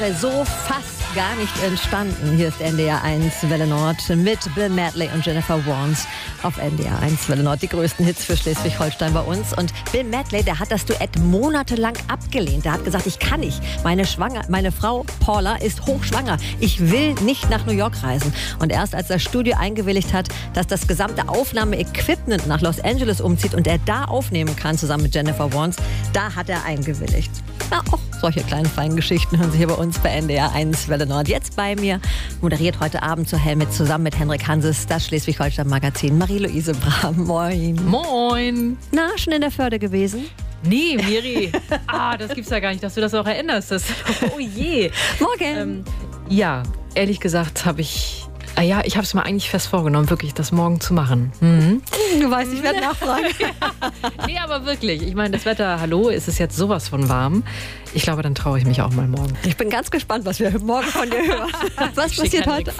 So fast gar nicht entstanden. Hier ist NDR 1 Welle Nord mit Bill Medley und Jennifer Warnes auf NDR 1 Welle Nord. Die größten Hits für Schleswig-Holstein bei uns. Und Bill Medley, der hat das Duett monatelang abgelehnt. Der hat gesagt, ich kann nicht. Meine Frau Paula ist hochschwanger. Ich will nicht nach New York reisen. Und erst als das Studio eingewilligt hat, dass das gesamte Aufnahmeequipment nach Los Angeles umzieht und er da aufnehmen kann, zusammen mit Jennifer Warnes, da hat er eingewilligt. Ja, auch solche kleinen feinen Geschichten hören Sie hier bei uns bei NDR 1 Welle Nord. Jetzt bei mir moderiert heute Abend zur Helmut zusammen mit Henrik Hanses das Schleswig-Holstein-Magazin Marie-Louise Brahm. Moin. Moin. Na, schon in der Förde gewesen? Nee, Miri. Das gibt's ja gar nicht, dass du das auch erinnerst. Oh je. Morgen. Ja, ehrlich gesagt habe ich... ich habe es mir eigentlich fest vorgenommen, wirklich das morgen zu machen. Mhm. Du weißt, ich werde nachfragen. Nee, aber wirklich. Ich meine, das Wetter, hallo, es ist jetzt sowas von warm. Ich glaube, dann traue ich mich auch mal morgen. Ich bin ganz gespannt, was wir morgen von dir hören. Was passiert heute?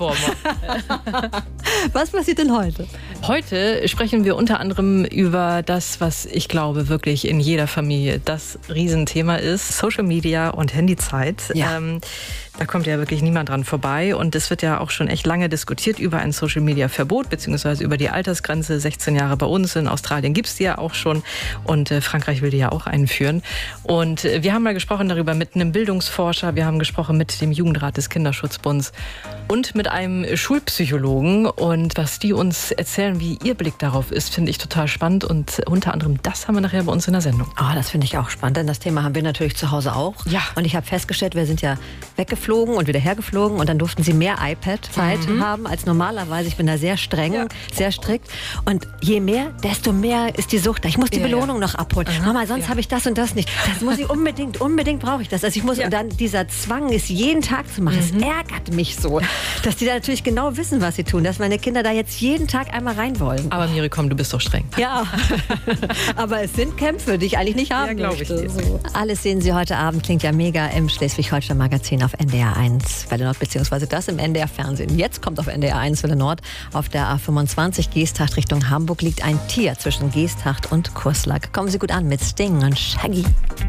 Was passiert denn heute? Heute sprechen wir unter anderem über das, was ich glaube wirklich in jeder Familie das Riesenthema ist. Social Media und Handyzeit. Ja. Da kommt ja wirklich niemand dran vorbei. Und es wird ja auch schon echt lange diskutiert über ein Social-Media-Verbot, beziehungsweise über die Altersgrenze. 16 Jahre bei uns. In Australien gibt es die ja auch schon. Und Frankreich will die ja auch einführen. Und wir haben mal gesprochen darüber mit einem Bildungsforscher. Wir haben gesprochen mit dem Jugendrat des Kinderschutzbunds und mit einem Schulpsychologen. Und was die uns erzählen, wie ihr Blick darauf ist, finde ich total spannend. Und unter anderem das haben wir nachher bei uns in der Sendung. Oh, das finde ich auch spannend, denn das Thema haben wir natürlich zu Hause auch. Ja. Und ich habe festgestellt, wir sind ja weggeflogen und wieder hergeflogen und dann durften sie mehr iPad-Zeit haben als normalerweise. Ich bin da sehr streng, sehr strikt. Und je mehr, desto mehr ist die Sucht da. Ich muss die Belohnung noch abholen. Mama, sonst habe ich das und das nicht. Das muss ich unbedingt brauche ich das. Also ich muss, und dann dieser Zwang ist jeden Tag zu machen. Es ärgert mich so, dass die da natürlich genau wissen, was sie tun. Dass meine Kinder da jetzt jeden Tag einmal rein wollen. Aber Miri, komm, du bist doch streng. Ja, aber es sind Kämpfe, die ich eigentlich nicht haben möchte. Alles sehen Sie heute Abend, klingt ja mega im Schleswig-Holstein-Magazin auf NDR 1 Welle Nord, beziehungsweise das im NDR-Fernsehen. Jetzt kommt auf NDR 1 Welle Nord auf der A25 Geesthacht Richtung Hamburg liegt ein Tier zwischen Geesthacht und Kurslack. Kommen Sie gut an mit Sting und Shaggy.